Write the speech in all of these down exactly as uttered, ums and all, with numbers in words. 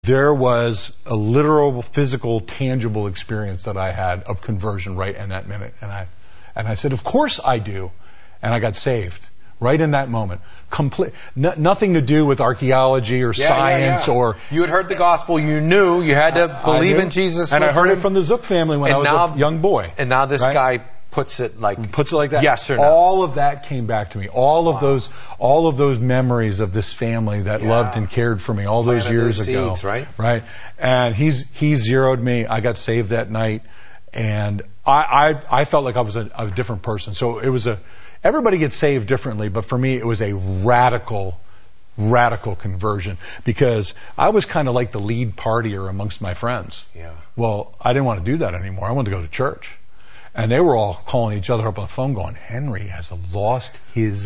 there was a literal, physical, tangible experience that I had of conversion right in that minute. And I, and I said, of course I do. And I got saved right in that moment. Complete, no, nothing to do with archaeology or yeah, science yeah, yeah. or... You had heard the gospel. You knew you had to believe in Jesus. And I heard it from the Zook family when and I was now, a young boy. And now this right? guy puts it like... Puts it like that. Yes or no. All of that came back to me. All of wow. those all of those memories of this family that yeah. loved and cared for me all Planted those years those ago. Seeds, right? Right. And he's he zeroed me. I got saved that night. And I, I, I felt like I was a, a different person. So it was a... Everybody gets saved differently, but for me it was a radical, radical conversion because I was kind of like the lead partier amongst my friends. Yeah. Well, I didn't want to do that anymore. I wanted to go to church. And they were all calling each other up on the phone going, Henry has lost his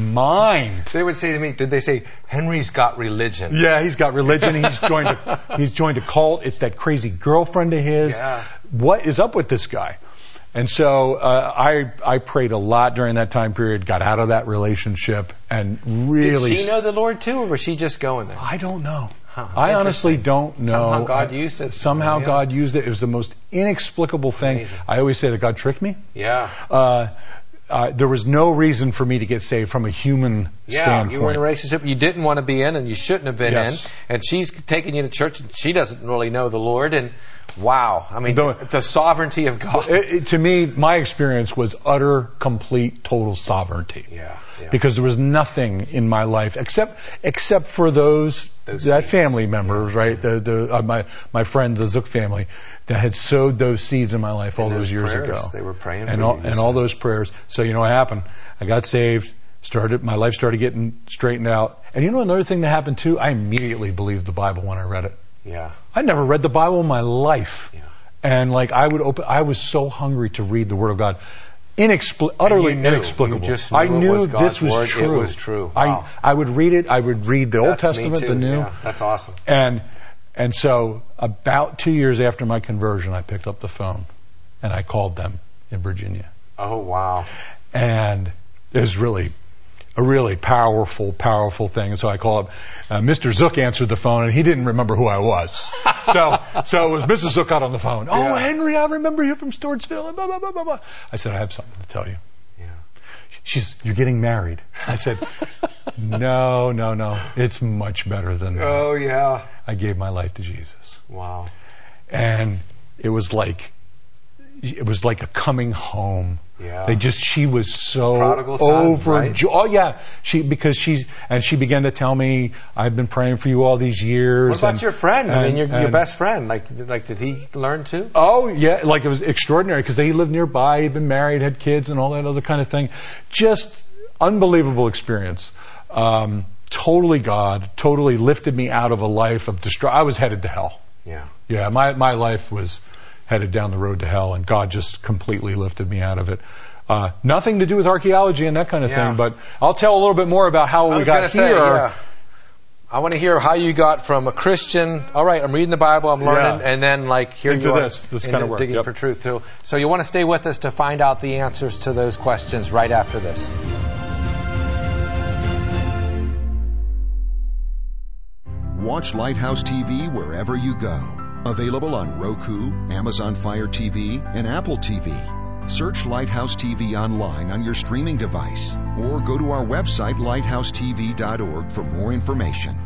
mind. They would say to me, did they say, Henry's got religion? Yeah, he's got religion. He's joined a, he's joined a cult. It's that crazy girlfriend of his. Yeah. What is up with this guy? And so uh, I I prayed a lot during that time period, got out of that relationship, and really... Did she know the Lord too, or was she just going there? I don't know. Huh, I honestly don't know. Somehow God I, used it. Somehow yeah. God used it. It was the most inexplicable thing. Amazing. I always say that God tricked me. Yeah. Uh, uh, there was no reason for me to get saved from a human yeah, standpoint. You were in a relationship you didn't want to be in and you shouldn't have been yes. in. And she's taking you to church and she doesn't really know the Lord. And wow, I mean, Don't, the sovereignty of God. It, it, to me, my experience was utter, complete, total sovereignty. Yeah, yeah. Because there was nothing in my life except except for those, those that seeds. family members, right? The the uh, my my friends, the Zook family, that had sowed those seeds in my life all and those, those years prayers, ago. They were praying and for all you, and all those prayers. So you know what happened? I got saved. Started my life started getting straightened out. And you know another thing that happened too? I immediately believed the Bible when I read it. Yeah. I never read the Bible in my life. Yeah. And like I would open, I was so hungry to read the Word of God, Inexpli- utterly knew. inexplicable. You just knew I it knew was God's this was word. true. It was true. Wow. I I would read it. I would read the Old That's Testament, me too. the New. Yeah, that's awesome. And and so about two years after my conversion, I picked up the phone and I called them in Virginia. Oh wow! And it was really a really powerful, powerful thing. And so I called up. Uh, Mister Zook answered the phone, and he didn't remember who I was. so, so it was Missus Zook out on the phone. Oh, Yeah. Henry, I remember you from Stewartsville. And blah blah blah blah blah. I said, I have something to tell you. Yeah. She's, you're getting married. I said, no, no, no. It's much better than that. Oh yeah. I gave my life to Jesus, Wow. and it was like, it was like a coming home. Yeah. They just, she was so Prodigal son, overjoyed. Oh yeah, she because she's and she began to tell me, I've been praying for you all these years. What about and, your friend? I mean, and- your, your and- best friend. Like, like, did he learn too? Oh yeah, like it was extraordinary because he lived nearby. He'd been married, had kids, and all that other kind of thing. Just unbelievable experience. Um, totally God, totally lifted me out of a life of destru- I was headed to hell. Yeah. Yeah, my my life was headed down the road to hell, and God just completely lifted me out of it. Uh, nothing to do with archaeology and that kind of Yeah. thing, but I'll tell a little bit more about how I we was got gonna say, here. yeah. I want to hear how you got from a Christian, all right, I'm reading the Bible, I'm learning, Yeah. and then like here Into you are this, this into kind of work. digging Yep. for truth. So, so you want to stay with us to find out the answers to those questions right after this. Watch Lighthouse T V wherever you go. Available on Roku, Amazon Fire T V, and Apple T V. Search Lighthouse T V online on your streaming device or go to our website lighthouse t v dot org for more information.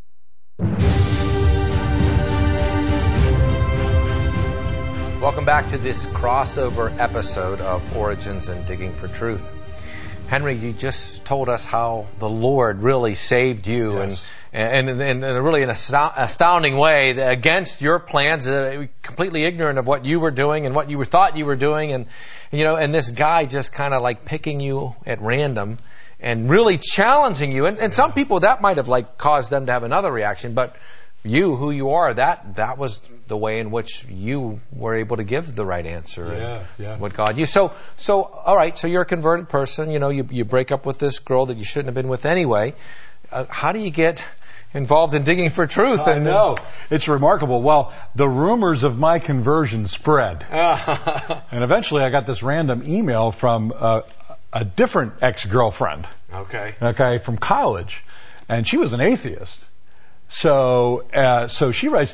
Welcome back to this crossover episode of Origins and Digging for Truth. Henry, you just told us how the Lord really saved you Yes. and, and, and, and really in an astounding way against your plans, uh, completely ignorant of what you were doing and what you were, thought you were doing. And, you know, and this guy just kind of like picking you at random and really challenging you. And, and some people, that might have like caused them to have another reaction, but you, who you are, that that was the way in which you were able to give the right answer. Yeah, and yeah. What God you so so all right. So you're a converted person. You know, you you break up with this girl that you shouldn't have been with anyway. Uh, how do you get involved in digging for truth? I know. It's remarkable. Well, the rumors of my conversion spread. And eventually I got this random email from uh, a different ex-girlfriend. Okay. Okay, from college. And she was an atheist. So, uh, so she writes